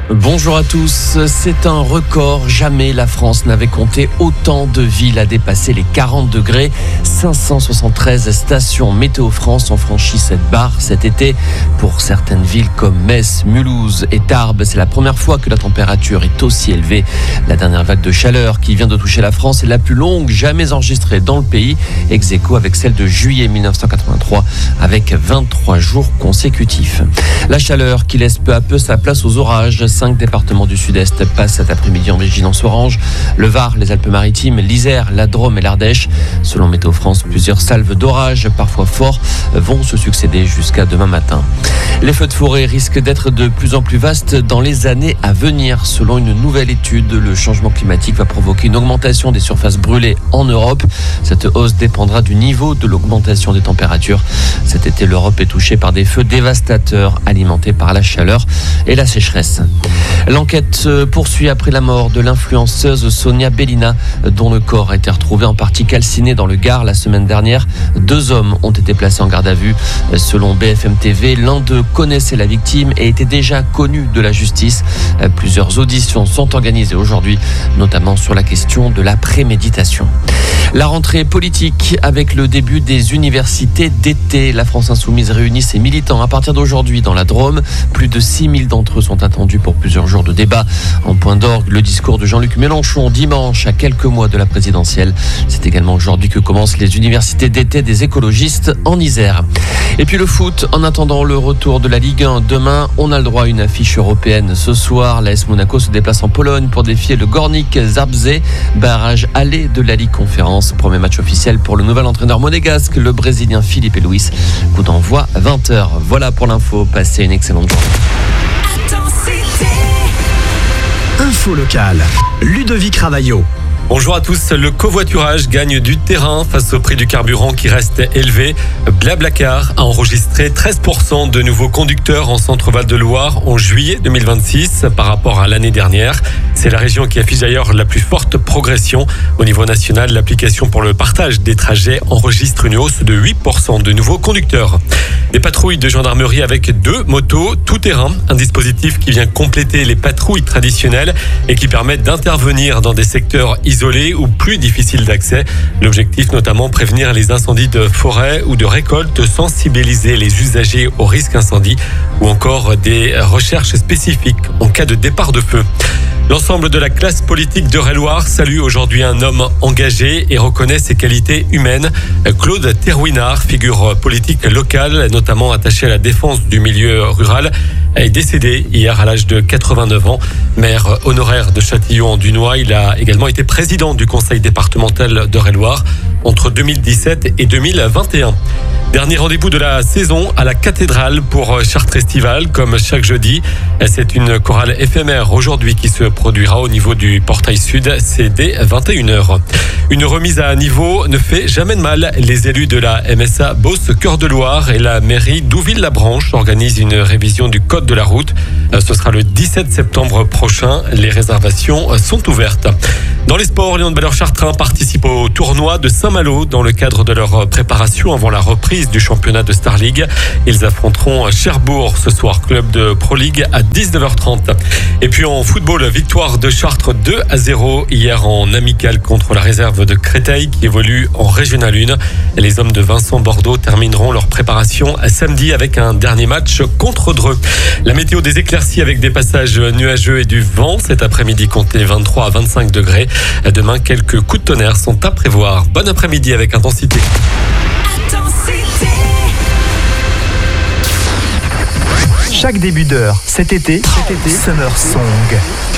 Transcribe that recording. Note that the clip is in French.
Bonjour à tous, c'est un record. Jamais la France n'avait compté autant de villes à dépasser les 40 degrés. 573 stations Météo France ont franchi cette barre cet été. Pour certaines villes comme Metz, Mulhouse et Tarbes, c'est la première fois que la température est aussi élevée. La dernière vague de chaleur qui vient de toucher la France est la plus longue jamais enregistrée dans le pays, ex aequo avec celle de juillet 1983, avec 23 jours consécutifs. La chaleur qui laisse peu à peu sa place aux orages. 5 départements du sud-est passent cet après-midi en vigilance orange. Le Var, les Alpes-Maritimes, l'Isère, la Drôme et l'Ardèche. Selon Météo France, plusieurs salves d'orage, parfois forts, vont se succéder jusqu'à demain matin. Les feux de forêt risquent d'être de plus en plus vastes dans les années à venir. Selon une nouvelle étude, le changement climatique va provoquer une augmentation des surfaces brûlées en Europe. Cette hausse dépendra du niveau de l'augmentation des températures. Cet été, l'Europe est touchée par des feux dévastateurs alimentés par la chaleur et la sécheresse. L'enquête se poursuit après la mort de l'influenceuse Sonia Bellina, dont le corps a été retrouvé en partie calciné dans le Gard la semaine dernière. 2 hommes ont été placés en garde à vue. Selon BFM TV, l'un d'eux connaissait la victime et était déjà connu de la justice. Plusieurs auditions sont organisées aujourd'hui, notamment sur la question de la préméditation. La rentrée politique avec le début des universités d'été. La France Insoumise réunit ses militants à partir d'aujourd'hui dans la Drôme. Plus de 6000 d'entre eux sont attendus pour plusieurs jours de débat. En point d'orgue, le discours de Jean-Luc Mélenchon dimanche à quelques mois de la présidentielle. C'est également aujourd'hui que commencent les universités d'été des écologistes en Isère. Et puis le foot, en attendant le retour de la Ligue 1 demain, on a le droit à une affiche européenne. Ce soir, l'AS Monaco se déplace en Pologne pour défier le Górnik Zabrze, barrage aller de la Ligue Conférence. Premier match officiel pour le nouvel entraîneur monégasque, le Brésilien Filipe Luis. Coup d'envoi 20h. Voilà pour l'info. Passez une excellente journée. Info locale, Ludovic Ravaillot. Bonjour à tous, le covoiturage gagne du terrain face au prix du carburant qui reste élevé. Blablacar a enregistré 13% de nouveaux conducteurs en Centre-Val de Loire en juillet 2026 par rapport à l'année dernière. C'est la région qui affiche d'ailleurs la plus forte progression. Au niveau national, l'application pour le partage des trajets enregistre une hausse de 8% de nouveaux conducteurs. Des patrouilles de gendarmerie avec 2 motos tout-terrain, un dispositif qui vient compléter les patrouilles traditionnelles et qui permet d'intervenir dans des secteurs isolés ou plus difficiles d'accès. L'objectif notamment prévenir les incendies de forêt ou de récolte, sensibiliser les usagers au risque incendie ou encore des recherches spécifiques en cas de départ de feu. L'ensemble de la classe politique d'Eure-et-Loir salue aujourd'hui un homme engagé et reconnaît ses qualités humaines. Claude Terwinard, figure politique locale, notamment attaché à la défense du milieu rural, est décédé hier à l'âge de 89 ans. Maire honoraire de Châtillon-en-Dunois, il a également été président du conseil départemental d'Eure-et-Loir entre 2017 et 2021. Dernier rendez-vous de la saison à la cathédrale pour Chartres Estival, comme chaque jeudi. C'est une chorale éphémère aujourd'hui qui se produira au niveau du portail sud. C'est dès 21h. Une remise à niveau ne fait jamais de mal. Les élus de la MSA Beauce-Cœur de Loire et la mairie d'Ouville-la-Branche organisent une révision du code de la route. Ce sera le 17 septembre prochain. Les réservations sont ouvertes. Dans les sports, Lions de Ballaeur-Chartrain participent au tournoi de Saint-Malo dans le cadre de leur préparation avant la reprise du championnat de Star League. Ils affronteront Cherbourg ce soir, club de Pro League à 19h30. Et puis en football, victoire de Chartres 2-0 hier en amical contre la réserve de Créteil qui évolue en Régional 1. Les hommes de Vincent Bordeaux termineront leur préparation samedi avec un dernier match contre Dreux. La météo des éclaircies avec des passages nuageux et du vent. Cet après-midi, comptez 23 à 25 degrés. Demain, quelques coups de tonnerre sont à prévoir. Bon après-midi avec intensité. Chaque début d'heure, cet été, Summer Song.